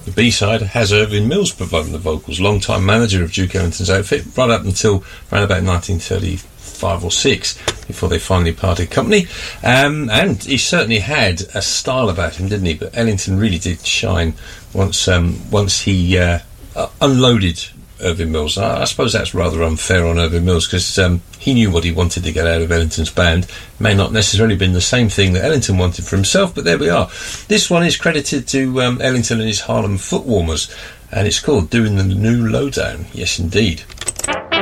The B-side has Irving Mills providing the vocals, long-time manager of Duke Ellington's outfit, right up until around about 1935 or 6, before they finally parted company. And he certainly had a style about him, didn't he? But Ellington really did shine once he unloaded Irving Mills. I suppose that's rather unfair on Irving Mills, because he knew what he wanted to get out of Ellington's band. May not necessarily been the same thing that Ellington wanted for himself, but there we are. This one is credited to Ellington and his Harlem Footwarmers, and it's called Doing the New Lowdown. Yes, indeed.